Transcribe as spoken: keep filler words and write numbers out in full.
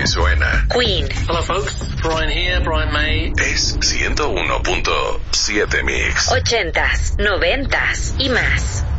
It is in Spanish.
que suena. Queen. Hello folks, Brian here, Brian May. Es ciento uno punto siete Mix. Ochentas, noventas y más.